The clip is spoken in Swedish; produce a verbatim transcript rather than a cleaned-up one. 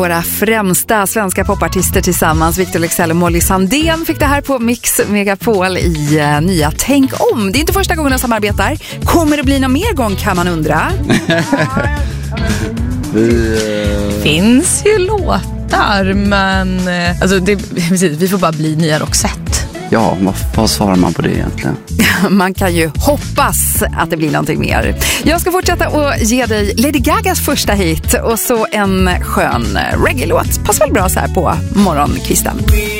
Våra främsta svenska popartister tillsammans, Victor Leksell och Molly Sandén, fick det här på Mix Megapol i uh, nya Tänk om. Det är inte första gången de samarbetar. Kommer det bli någon mer gång, kan man undra? Vi, uh... finns ju låtar, men alltså det, precis, vi får bara bli nya Roxette. Ja, vad, vad svarar man på det egentligen? Man kan ju hoppas att det blir någonting mer. Jag ska fortsätta att ge dig Lady Gagas första hit och så en skön reggae-låt. Passar väl bra så här på morgonkvisten.